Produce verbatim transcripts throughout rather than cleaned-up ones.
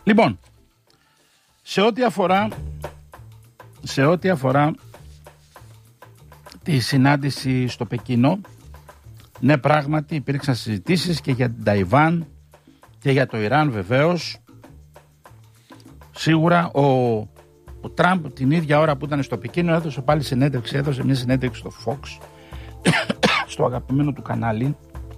Λοιπόν, σε ό,τι αφορά, σε ό,τι αφορά τη συνάντηση στο Πεκίνο, ναι, πράγματι υπήρξαν συζητήσεις και για την Ταϊβάν και για το Ιράν βεβαίως. Σίγουρα ο, ο Τραμπ την ίδια ώρα που ήταν στο Πεκίνο έδωσε πάλι συνέντευξη, έδωσε μια συνέντευξη στο Fox, στο αγαπημένο του κανάλι,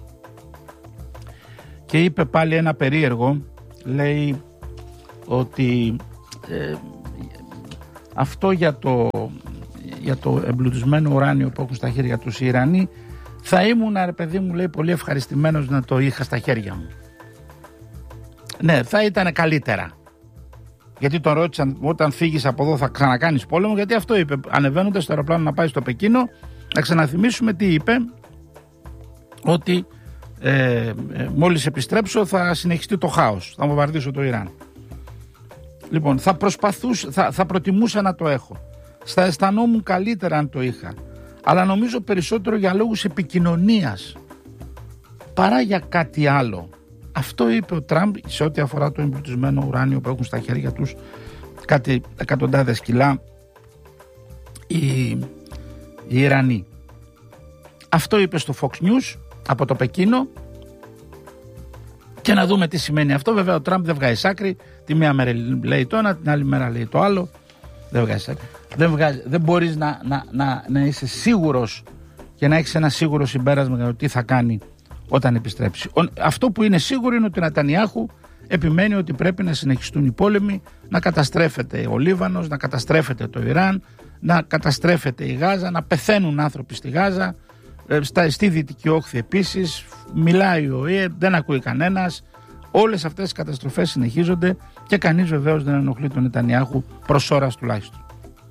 και είπε πάλι ένα περίεργο. Λέει ότι ε, αυτό για το, για το εμπλουτισμένο ουράνιο που έχουν στα χέρια τους οι Ιρανοί, θα ήμουν, ρε παιδί μου, λέει, πολύ ευχαριστημένος να το είχα στα χέρια μου. Ναι, θα ήταν καλύτερα. Γιατί τον ρώτησαν, όταν φύγεις από εδώ θα ξανακάνεις πόλεμο? Γιατί αυτό είπε, ανεβαίνοντας στο αεροπλάνο να πάει στο Πεκίνο. Να ξαναθυμίσουμε τι είπε, ότι ε, ε, μόλις επιστρέψω θα συνεχιστεί το χάος, θα βομβαρδίσω το Ιράν. Λοιπόν, θα προσπαθούσα, θα, θα προτιμούσα να το έχω. Θα αισθανόμουν καλύτερα αν το είχα. Αλλά νομίζω περισσότερο για λόγους επικοινωνίας παρά για κάτι άλλο. Αυτό είπε ο Τραμπ σε ό,τι αφορά το εμπλουτισμένο ουράνιο που έχουν στα χέρια τους κάτι εκατοντάδες κιλά οι, οι Ιρανοί. Αυτό είπε στο Fox News από το Πεκίνο, και να δούμε τι σημαίνει αυτό. Βέβαια ο Τραμπ δεν βγάζει άκρη, τη μία μέρα λέει το ένα, την άλλη μέρα λέει το άλλο. Δεν βγάζει άκρη. Δεν, βγάζει, δεν μπορείς να, να, να, να είσαι σίγουρος και να έχεις ένα σίγουρο συμπέρασμα για το τι θα κάνει όταν επιστρέψει. Αυτό που είναι σίγουρο είναι ότι ο Νετανιάχου επιμένει ότι πρέπει να συνεχιστούν οι πόλεμοι, να καταστρέφεται ο Λίβανος, να καταστρέφεται το Ιράν, να καταστρέφεται η Γάζα, να πεθαίνουν άνθρωποι στη Γάζα, στη Δυτική Όχθη επίσης. Μιλάει ο ΟΗΕ, δεν ακούει κανένας. Όλες αυτές οι καταστροφές συνεχίζονται και κανείς βεβαίως δεν ενοχλεί τον Νετανιάχου προς ώρας τουλάχιστον.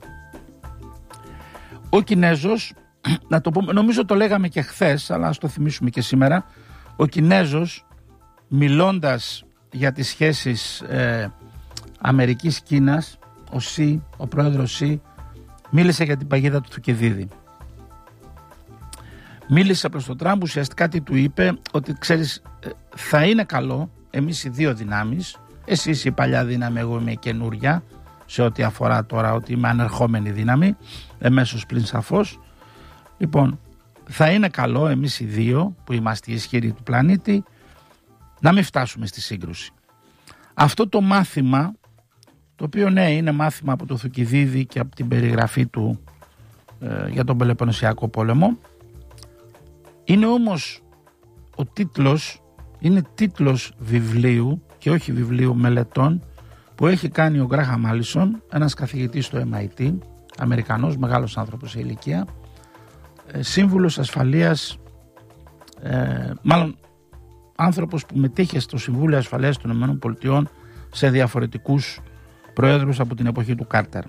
Ο Κινέζος, να το πούμε, νομίζω το λέγαμε και χθες, αλλά ας το θυμίσουμε και σήμερα, ο Κινέζος, μιλώντας για τις σχέσεις ε, Αμερικής-Κίνας, ο Σι, ο πρόεδρος Σι, μίλησε για την παγίδα του Θουκυδίδη. Μίλησε προς τον Τραμπ, ουσιαστικά τι του είπε, ότι ξέρεις, θα είναι καλό εμείς οι δύο δυνάμεις, εσείς η παλιά δύναμη, εγώ είμαι η καινούρια, σε ό,τι αφορά τώρα ότι είμαι ανερχόμενη δύναμη, εμέσως πλην σαφώς. Λοιπόν, θα είναι καλό εμείς οι δύο που είμαστε οι ισχυροί του πλανήτη να μην φτάσουμε στη σύγκρουση. Αυτό το μάθημα, το οποίο ναι είναι μάθημα από το Θουκυδίδη και από την περιγραφή του ε, για τον Πελοποννησιακό πόλεμο, είναι όμως ο τίτλος, είναι τίτλος βιβλίου και όχι βιβλίου μελετών που έχει κάνει ο Γκράχαμ Άλισον, ένας καθηγητής στο εμ άι τι, Αμερικανός, μεγάλος άνθρωπος σε ηλικία, ε, σύμβουλος ασφαλείας, ε, μάλλον άνθρωπος που μετήχε στο Συμβούλιο Ασφαλείας των ΗΠΑ σε διαφορετικούς προέδρους από την εποχή του Κάρτερ.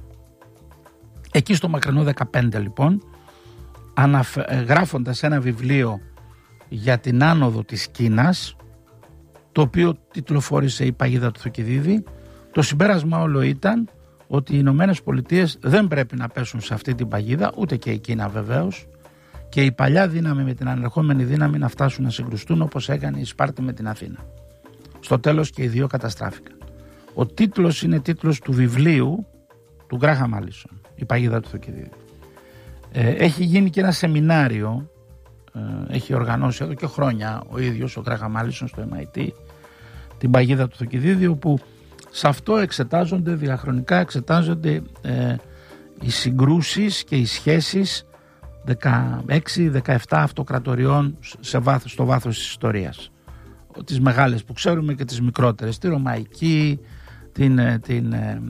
Εκεί στο μακρινό δεκαπέντε λοιπόν, αναφε, γράφοντας ένα βιβλίο για την άνοδο της Κίνας, το οποίο τιτλοφόρησε η παγίδα του Θουκυδίδη, το συμπέρασμα όλο ήταν ότι οι Ηνωμένες Πολιτείες δεν πρέπει να πέσουν σε αυτή την παγίδα, ούτε και η Κίνα βεβαίως, και η παλιά δύναμη με την ανερχόμενη δύναμη να φτάσουν να συγκρουστούν όπως έκανε η Σπάρτη με την Αθήνα. Στο τέλος και οι δύο καταστράφηκαν. Ο τίτλος είναι τίτλος του βιβλίου του Γκράχαμ Άλισον, η παγίδα του Θουκυδίδη. Ε, έχει γίνει και ένα σεμινάριο, ε, έχει οργανώσει εδώ και χρόνια ο ίδιος ο Γκράχαμ Άλισον στο εμ άι τι, την παγίδα του Θουκυδίδη, όπου σε αυτό εξετάζονται, διαχρονικά εξετάζονται ε, οι συγκρούσεις και οι σχέσεις δεκαέξι δεκαεπτά αυτοκρατοριών σε βάθος, στο βάθος της ιστορίας. Τις μεγάλες που ξέρουμε και τις μικρότερες, τη Ρωμαϊκή, την, την,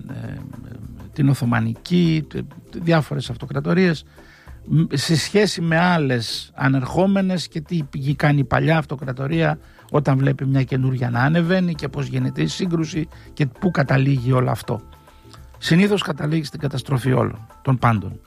την Οθωμανική, διάφορες αυτοκρατορίες, σε σχέση με άλλες ανερχόμενες και τι κάνει η παλιά αυτοκρατορία όταν βλέπει μια καινούρια να ανεβαίνει και πώς γίνεται η σύγκρουση και πού καταλήγει όλο αυτό. Συνήθως καταλήγει στην καταστροφή όλων, των πάντων.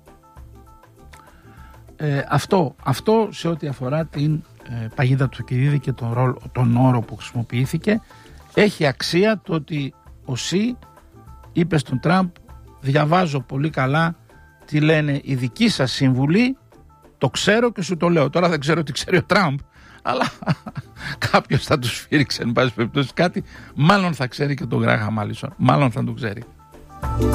Ε, αυτό, αυτό σε ό,τι αφορά την ε, παγίδα του Θουκυδίδη και τον, ρόλο, τον όρο που χρησιμοποιήθηκε, έχει αξία το ότι ο Σι είπε στον Τραμπ, διαβάζω πολύ καλά τι λένε οι δικοί σας σύμβουλοι, το ξέρω και σου το λέω. Τώρα δεν ξέρω τι ξέρει ο Τραμπ, Αλλά κάποιος θα τους σφύριξε, εν πάση περιπτώσει κάτι. Μάλλον θα ξέρει και τον Γκράχαμ Άλισον. Μάλλον θα το ξέρει.